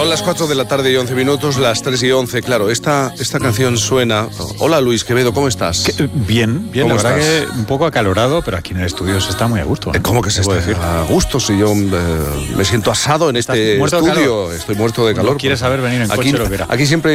Son las 4 de la tarde y 11 minutos, las 3 y 11. Claro, esta canción suena... Hola Luis Quevedo, ¿cómo estás? Bien, ¿Cómo la verdad estás? que un poco acalorado, pero aquí en el estudio se está muy a gusto. ¿Cómo que se está decir? a gusto? Si yo me siento asado en este ¿Estás muerto de estudio. calor? Estoy muerto de calor. ¿No quieres saber venir en coche lo que era? Aquí siempre